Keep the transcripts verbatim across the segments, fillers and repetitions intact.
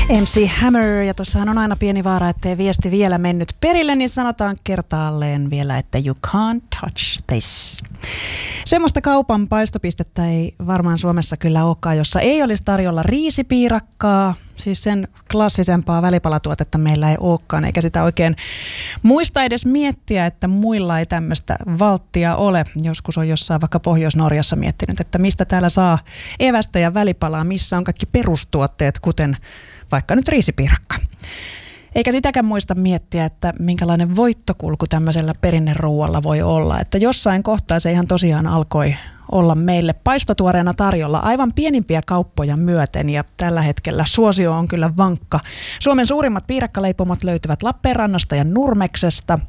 M C Hammer, ja tuossahan on aina pieni vaara, ettei viesti vielä mennyt perille, niin sanotaan kertaalleen vielä, että you can't touch this. Semmoista kaupan paistopistettä ei varmaan Suomessa kyllä olekaan, jossa ei olisi tarjolla riisipiirakkaa. Siis sen klassisempaa välipalatuotetta meillä ei olekaan, eikä sitä oikein muista edes miettiä, että muilla ei tämmöistä valttia ole. Joskus on jossain vaikka Pohjois-Norjassa miettinyt, että mistä täällä saa evästä ja välipalaa, missä on kaikki perustuotteet, kuten vaikka nyt riisipiirakka. Eikä sitäkään muista miettiä, että minkälainen voittokulku tämmöisellä perinneruualla voi olla. Että jossain kohtaa se ihan tosiaan alkoi olla meille paistotuoreena tarjolla aivan pienimpiä kauppoja myöten, ja tällä hetkellä suosio on kyllä vankka. Suomen suurimmat piirakkaleipomot löytyvät Lappeenrannasta ja Nurmeksesta.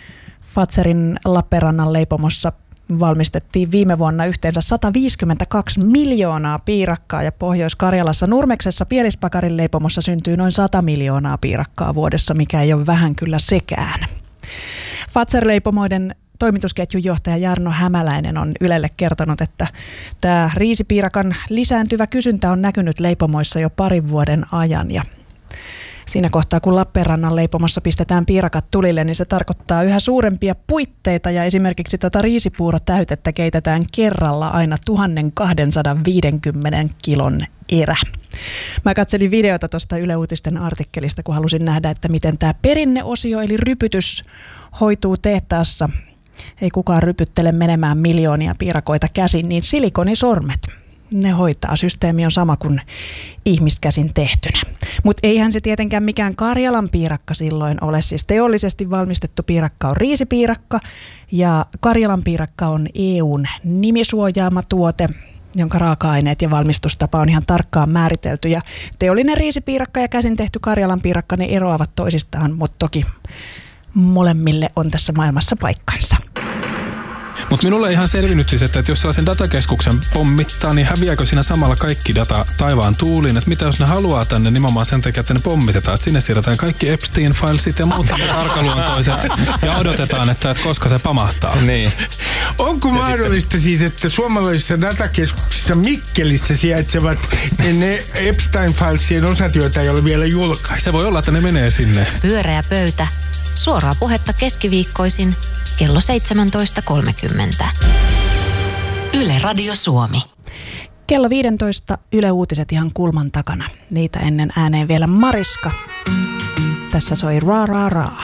Fazerin Lappeenrannan leipomossa valmistettiin viime vuonna yhteensä sata viisikymmentäkaksi miljoonaa piirakkaa, ja Pohjois-Karjalassa Nurmeksessa Pielispakarin leipomossa syntyy noin sata miljoonaa piirakkaa vuodessa, mikä ei ole vähän kyllä sekään. Fazer-leipomoiden toimitusketjun johtaja Jarno Hämäläinen on Ylelle kertonut, että tämä riisipiirakan lisääntyvä kysyntä on näkynyt leipomoissa jo parin vuoden ajan, ja siinä kohtaa, kun Lappeenrannan leipomossa pistetään piirakat tulille, niin se tarkoittaa yhä suurempia puitteita, ja esimerkiksi tuota riisipuurotäytettä keitetään kerralla aina tuhatkaksisataaviisikymmentä kilon erä. Mä katselin videota tuosta Yle Uutisten artikkelista, kun halusin nähdä, että miten tämä perinneosio eli rypytys hoituu tehtaassa. Ei kukaan rypyttele menemään miljoonia piirakoita käsin, niin silikonisormet, ne hoitaa. Systeemi on sama kuin ihmiskäsin tehtynä. Mutta eihän se tietenkään mikään Karjalan piirakka silloin ole. Siis teollisesti valmistettu piirakka on riisipiirakka, ja Karjalan piirakka on E U:n nimisuojaama tuote, jonka raaka-aineet ja valmistustapa on ihan tarkkaan määritelty. Ja teollinen riisipiirakka ja käsin tehty Karjalan piirakka, ne eroavat toisistaan, mutta toki molemmille on tässä maailmassa paikkansa. Mutta minulle ei ihan selvinnyt siis, että jos sellaisen datakeskuksen pommittaa, niin häviääkö siinä samalla kaikki data taivaan tuuliin? Että mitä jos ne haluaa tänne nimenomaan sen takia, että ne pommitetaan? Että sinne siirretään kaikki Epstein-filesit ja muut arkaluontoiset ja odotetaan, että, että koska se pamahtaa. Niin. Onko ja mahdollista sitten siis, että suomalaisissa datakeskuksissa Mikkelissä sijaitsevat ne Epstein-filesien osat, joita ei ole vielä julkaistu? Se voi olla, että ne menee sinne. Pyöreä pöytä. Suoraa puhetta keskiviikkoisin kello seitsemäntoista kolmekymmentä. Yle Radio Suomi. Kello viisitoista Yle Uutiset ihan kulman takana. Niitä ennen ääneen vielä Mariska. Tässä soi Ra Ra Ra.